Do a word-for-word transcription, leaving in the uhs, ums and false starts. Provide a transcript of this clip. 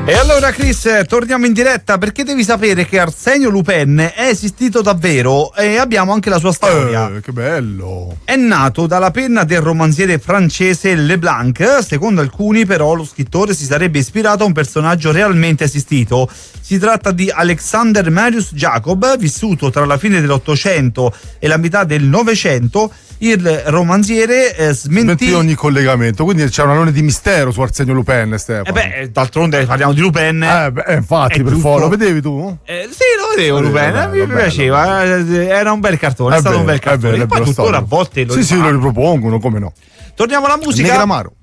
E allora Chris, torniamo in diretta perché devi sapere che Arsenio Lupin è esistito davvero e abbiamo anche la sua storia. Eh, che bello! È nato dalla penna del romanziere francese Leblanc. Secondo alcuni però lo scrittore si sarebbe ispirato a un personaggio realmente esistito. Si tratta di Alexander Marius Jacob, vissuto tra la fine dell'Ottocento e la metà del Novecento. Il romanziere eh, smentì... smentì ogni collegamento, quindi c'è un alone di mistero su Arsenio Lupin, Stefano. Eh beh, d'altronde parliamo di Lupin. Eh beh, infatti, per tutto... lo vedevi tu? Eh, sì, lo vedevo Lupin, bello, eh, mi bello, piaceva, bello. Era un bel cartone, è, è stato bello, un bel cartone. È bello, Poi tuttora a volte lo Sì, rifà. sì, lo ripropongono, come no. Torniamo alla musica. Negramaro.